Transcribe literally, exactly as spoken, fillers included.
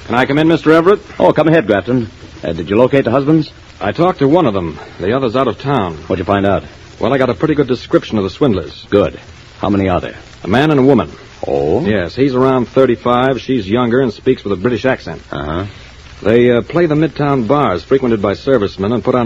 Can I come in, Mister Everett? Oh, come ahead, Grafton. Uh, did you locate the husbands? I talked to one of them. The other's out of town. What'd you find out? Well, I got a pretty good description of the swindlers. Good. How many are there? A man and a woman. Oh? Yes, he's around thirty-five. She's younger and speaks with a British accent. Uh-huh. They uh, play the midtown bars frequented by servicemen and put on